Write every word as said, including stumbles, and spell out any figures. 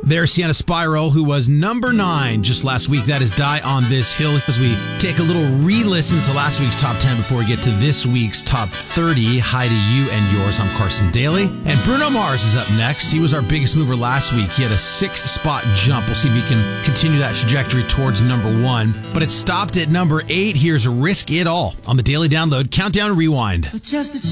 There's Sienna Spiral, who was number nine just last week. That is Die on This Hill. As we take a little re-listen to last week's top ten before we get to this week's top thirty. Hi to you and yours. I'm Carson Daly. And Bruno Mars is up next. He was our biggest mover last week. He had a six-spot jump. We'll see if he can continue that trajectory towards number one. But it stopped at number eight. Here's Risk It All on the Daily Download Countdown Rewind. For just a